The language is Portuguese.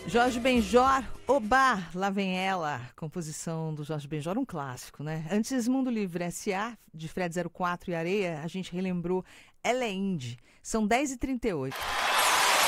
Jorge Benjor, Oba, lá vem ela, composição do Jorge Benjor, um clássico, né? Antes, Mundo Livre S.A., de Fred 04 e Areia, a gente relembrou Ela é Indie. São 10h38.